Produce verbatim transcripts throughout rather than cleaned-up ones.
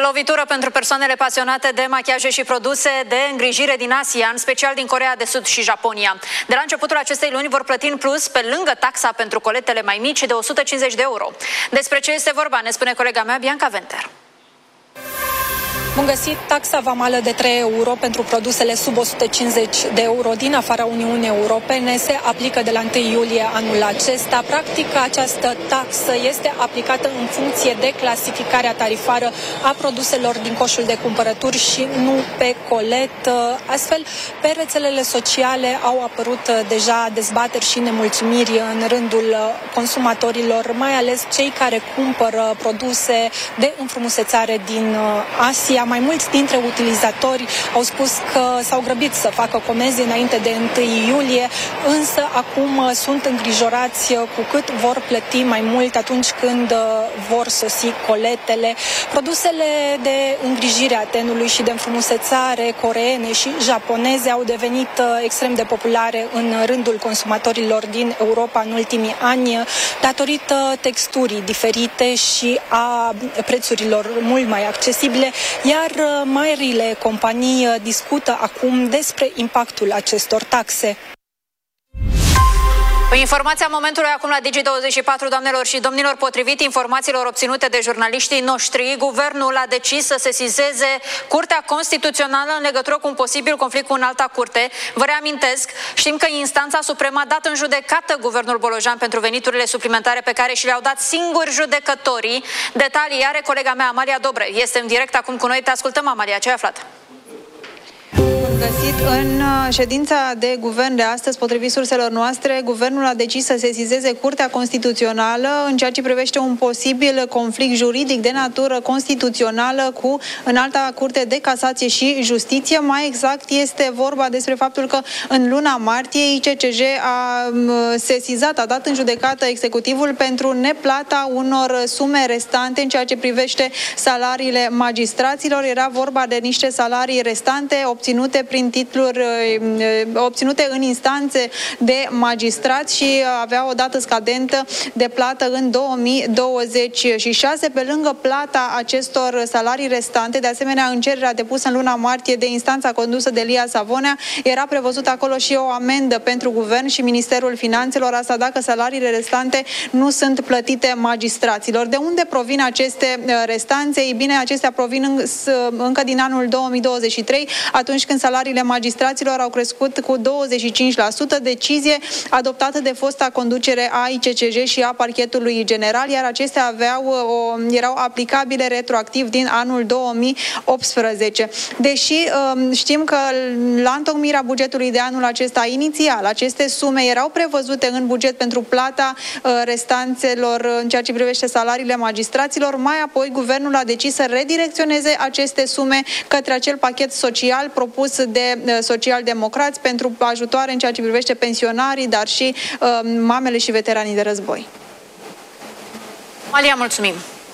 Lovitură pentru persoanele pasionate de machiaje și produse de îngrijire din Asia, în special din Coreea de Sud și Japonia. De la începutul acestei luni vor plăti în plus, pe lângă taxa pentru coletele mai mici, de o sută cincizeci de euro. Despre ce este vorba ne spune colega mea, Bianca Venter. Bun găsit, taxa vamală de trei euro pentru produsele sub o sută cincizeci de euro din afara Uniunii Europene se aplică de la întâi iulie anul acesta. Practic, această taxă este aplicată în funcție de clasificarea tarifară a produselor din coșul de cumpărături și nu pe colet. Astfel, pe rețelele sociale au apărut deja dezbateri și nemulțumiri în rândul consumatorilor, mai ales cei care cumpără produse de înfrumusețare din Asia. Mai mulți dintre utilizatori au spus că s-au grăbit să facă comenzi înainte de întâi iulie, însă acum sunt îngrijorați cu cât vor plăti mai mult atunci când vor sosi coletele. Produsele de îngrijire a tenului și de înfrumusețare coreene și japoneze au devenit extrem de populare în rândul consumatorilor din Europa în ultimii ani, datorită texturii diferite și a prețurilor mult mai accesibile, iar marile companii discută acum despre impactul acestor taxe. Informația momentului acum la Digi douăzeci și patru, doamnelor și domnilor. Potrivit informațiilor obținute de jurnaliștii noștri, guvernul a decis să sesizeze Curtea Constituțională în legătură cu un posibil conflict cu un alta curte. Vă reamintesc, știm că instanța supremă a dat în judecată guvernul Bolojan pentru veniturile suplimentare pe care și le-au dat singuri judecătorii. Detalii are colega mea, Amalia Dobre. Este în direct acum cu noi. Te ascultăm, Amalia. Ce ai aflat? Găsit în ședința de guvern de astăzi, potrivit surselor noastre, guvernul a decis să sesizeze Curtea Constituțională în ceea ce privește un posibil conflict juridic de natură constituțională cu Înalta Curte de Casație și Justiție. Mai exact, este vorba despre faptul că în luna martie I C C J a sesizat, a dat în judecată executivul pentru neplata unor sume restante în ceea ce privește salariile magistraților. Era vorba de niște salarii restante obținute prin titluri obținute în instanțe de magistrați și avea o dată scadentă de plată în două mii douăzeci și șase. Pe lângă plata acestor salarii restante, de asemenea, în cererea depusă în luna martie de instanța condusă de Lia Savonea, era prevăzut acolo și o amendă pentru guvern și Ministerul Finanțelor, asta dacă salariile restante nu sunt plătite magistraților. De unde provin aceste restanțe? Ei bine, acestea provin încă din anul două mii douăzeci și trei, atunci când salariile magistraților au crescut cu douăzeci și cinci la sută, decizie adoptată de fosta conducere a I C C J și a Parchetului General, iar acestea aveau o, erau aplicabile retroactiv din anul două mii optsprezece. Deși știm că la întocmirea bugetului de anul acesta inițial, aceste sume erau prevăzute în buget pentru plata restanțelor în ceea ce privește salariile magistraților, mai apoi guvernul a decis să redirecționeze aceste sume către acel pachet social propus de social-democrați pentru ajutoare în ceea ce privește pensionarii, dar și uh, mamele și veteranii de război. Malia, mulțumim!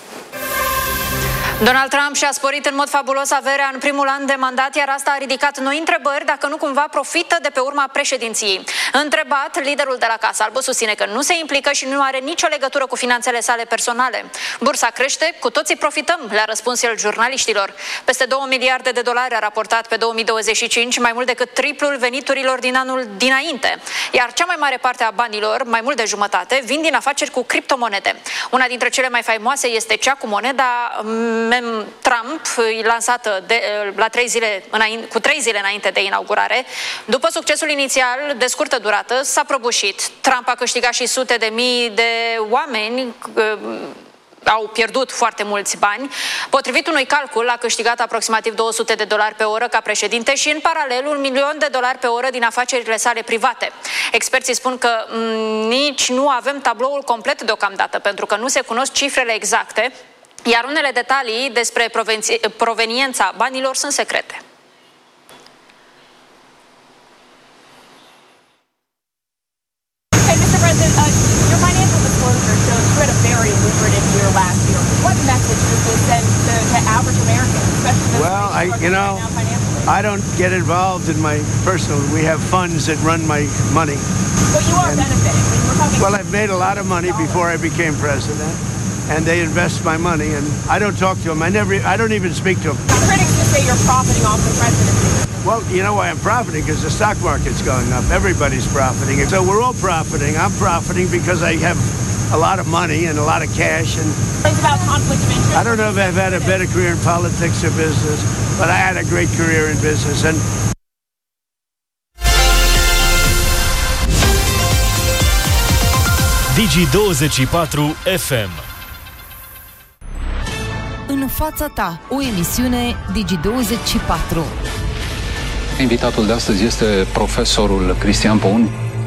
Donald Trump și-a sporit în mod fabulos averea în primul an de mandat, iar asta a ridicat noi întrebări dacă nu cumva profită de pe urma președinției. Întrebat, liderul de la Casa Albă susține că nu se implică și nu are nicio legătură cu finanțele sale personale. Bursa crește, cu toții profităm, le-a răspuns el jurnaliștilor. Peste două miliarde de dolari a raportat pe două mii douăzeci și cinci, mai mult decât triplul veniturilor din anul dinainte. Iar cea mai mare parte a banilor, mai mult de jumătate, vin din afaceri cu criptomonede. Una dintre cele mai faimoase este cea cu moneda Trump, lansată de, la trei zile înainte, cu trei zile înainte de inaugurare. După succesul inițial de scurtă durată, s-a prăbușit. Trump a câștigat și sute de mii de oameni au pierdut foarte mulți bani. Potrivit unui calcul, a câștigat aproximativ două sute de dolari pe oră ca președinte și, în paralel, un milion de dolari pe oră din afacerile sale private. Experții spun că m- nici nu avem tabloul complet deocamdată, pentru că nu se cunosc cifrele exacte, iar unele detalii despre proveniența banilor sunt secrete. Hey, mister President, uh, your financial disclosure shows you had a very lucrative year last year. What message does this send to, to average Americans, especially those well, I, you know, right I don't get involved in my personal. We have funds that run my money. But you are and, benefiting. I mean, we're talking well, I've made a lot of money before I became president. and they invest my money, and I don't talk to them. I never, I don't even speak to them. Critics would say you're profiting off the presidency. Well, you know why I'm profiting? Because the stock market's going up. Everybody's profiting. And so we're all profiting. I'm profiting because I have a lot of money and a lot of cash. And It's about conflict of interest. I don't know if I've had a better career in politics or business, but I had a great career in business. And Digi douăzeci și patru F M. În fața ta, o emisiune Digi douăzeci și patru. Invitatul de astăzi este profesorul Cristian Păun.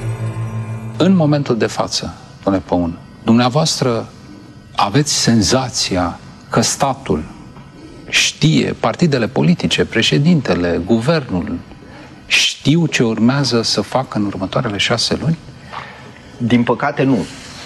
În momentul de față, domnule Păun, dumneavoastră aveți senzația că statul știe, partidele politice, președintele, guvernul, știu ce urmează să facă în următoarele șase luni? Din păcate nu.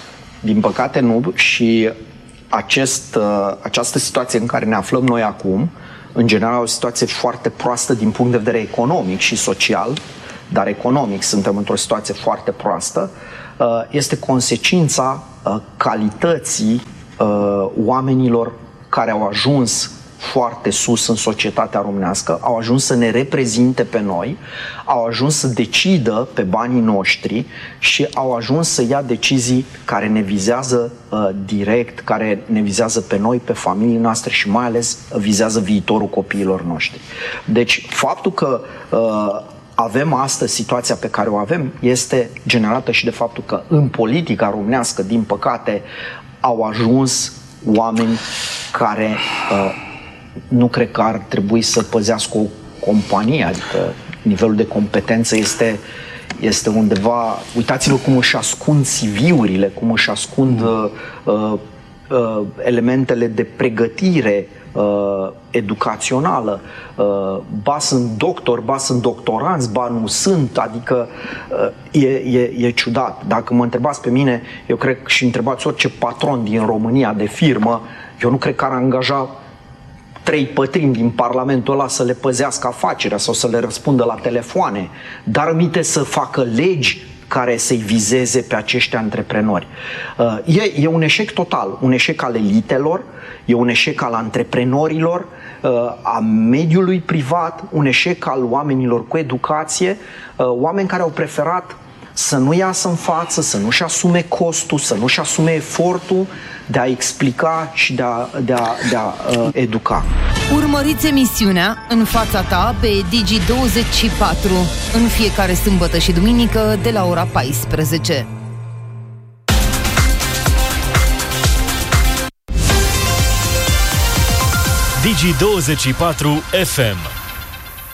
Din păcate nu și acest, această situație în care ne aflăm noi acum, în general o situație foarte proastă din punct de vedere economic și social, dar economic suntem într-o situație foarte proastă, este consecința calității oamenilor care au ajuns foarte sus în societatea românească, au ajuns să ne reprezinte pe noi, au ajuns să decidă pe banii noștri și au ajuns să ia decizii care ne vizează uh, direct, care ne vizează pe noi, pe familiile noastre și mai ales vizează viitorul copiilor noștri. Deci faptul că uh, avem astăzi situația pe care o avem este generată și de faptul că în politica românească, din păcate, au ajuns oameni care uh, nu cred că ar trebui să păzească o companie, adică nivelul de competență este, este undeva... Uitați-vă cum își ascund C V-urile, cum își ascund uh, uh, elementele de pregătire uh, educațională. Uh, ba sunt doctori, ba sunt doctoranți, ba nu sunt, adică uh, e, e, e ciudat. Dacă mă întrebați pe mine, eu cred și întrebați orice patron din România de firmă, eu nu cred că ar angaja trei pătrimi din Parlamentul ăla să le păzească afacerea sau să le răspundă la telefoane, dar aminte să facă legi care să-i vizeze pe acești antreprenori. E, e un eșec total, un eșec al elitelor, e un eșec al antreprenorilor, a mediului privat, un eșec al oamenilor cu educație, oameni care au preferat să nu iasă în față, să nu-și asume costul, să nu-și asume efortul de a explica și de a, de a, de a uh, educa. Urmăriți emisiunea În fața ta pe Digi douăzeci și patru în fiecare sâmbătă și duminică de la ora paisprezece. Digi douăzeci și patru F M.